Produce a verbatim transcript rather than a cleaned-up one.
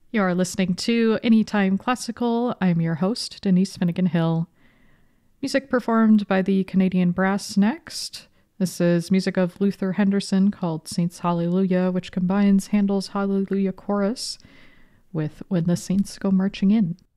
You're listening to Anytime Classical. I'm your host, Denise Finnegan Hill. Music performed by the Canadian Brass next. This is music of Luther Henderson called Saints Hallelujah, which combines Handel's Hallelujah Chorus with When the Saints Go Marching In.